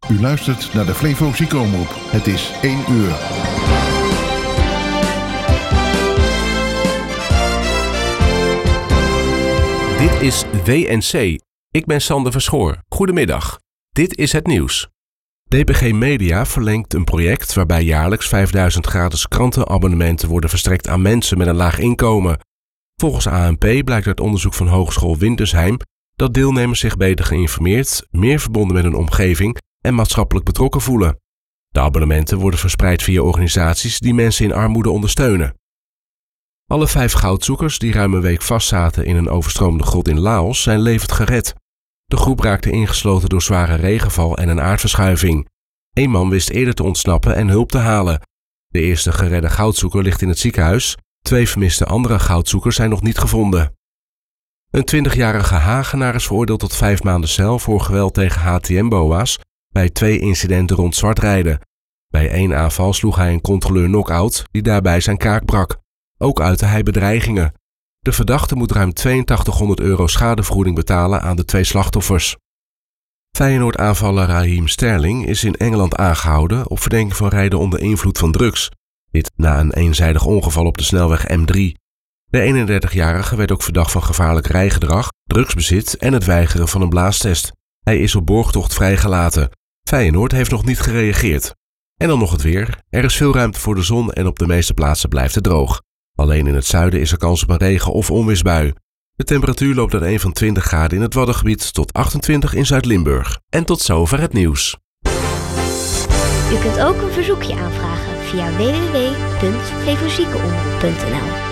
U luistert naar de Flevo Ziekenomroep. Het is 1 uur. Dit is WNC. Ik ben Sander Verschoor. Goedemiddag. Dit is het nieuws. DPG Media verlengt een project waarbij jaarlijks 5000 gratis krantenabonnementen worden verstrekt aan mensen met een laag inkomen. Volgens ANP blijkt uit onderzoek van Hogeschool Wintersheim dat deelnemers zich beter geïnformeerd, meer verbonden met hun omgeving en maatschappelijk betrokken voelen. De abonnementen worden verspreid via organisaties die mensen in armoede ondersteunen. Alle 5 goudzoekers die ruim een week vastzaten in een overstroomde grot in Laos zijn levend gered. De groep raakte ingesloten door zware regenval en een aardverschuiving. 1 man wist eerder te ontsnappen en hulp te halen. De eerste geredde goudzoeker ligt in het ziekenhuis. 2 vermiste andere goudzoekers zijn nog niet gevonden. Een 20-jarige Hagenaar is veroordeeld tot 5 maanden cel voor geweld tegen HTM-boa's bij 2 incidenten rond zwartrijden. Bij 1 aanval sloeg hij een controleur knock-out die daarbij zijn kaak brak. Ook uitte hij bedreigingen. De verdachte moet ruim €8200 schadevergoeding betalen aan de 2 slachtoffers. Feyenoord-aanvaller Raheem Sterling is in Engeland aangehouden op verdenking van rijden onder invloed van drugs. Dit na een eenzijdig ongeval op de snelweg M3. De 31-jarige werd ook verdacht van gevaarlijk rijgedrag, drugsbezit en het weigeren van een blaastest. Hij is op borgtocht vrijgelaten. Feyenoord heeft nog niet gereageerd. En dan nog het weer. Er is veel ruimte voor de zon en op de meeste plaatsen blijft het droog. Alleen in het zuiden is er kans op een regen- of onweersbui. De temperatuur loopt uiteen van 20 graden in het Waddengebied tot 28 in Zuid-Limburg. En tot zover het nieuws. U kunt ook een verzoekje aanvragen via www.flevoziekenomroep.nl.